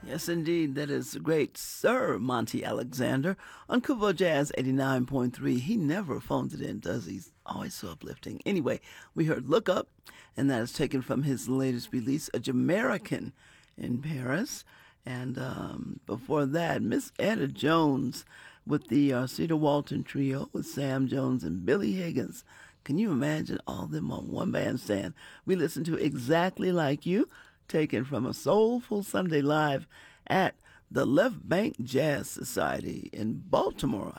Yes, indeed. That is the great Sir Monty Alexander on Kubo Jazz 89.3. He never phones it in, does he? He's always so uplifting. Anyway, we heard Look Up, and that is taken from his latest release, A Jamaican in Paris. And before that, Miss Etta Jones with the Cedar Walton Trio with Sam Jones and Billy Higgins. Can you imagine all of them on one bandstand? We listened to Exactly Like You, taken from a Soulful Sunday Live at the Left Bank Jazz Society in Baltimore.